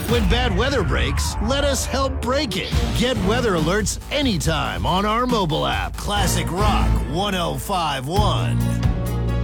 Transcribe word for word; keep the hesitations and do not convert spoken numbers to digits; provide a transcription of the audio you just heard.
When bad weather breaks, let us help break it. Get weather alerts anytime on our mobile app. Classic Rock ten fifty-one.